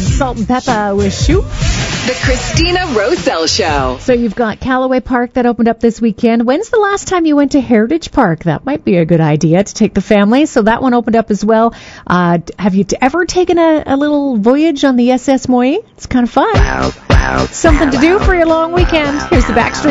and Salt and Pepper with Shoop. The Christina Roselle Show. So you've got Callaway Park that opened up this weekend. When's the last time you went to Heritage Park? That might be a good idea to take the family. So that one opened up as well. Have you ever taken a little voyage on the SS Moy? It's kind of fun. Something to do for your long weekend. Here's the Backstreet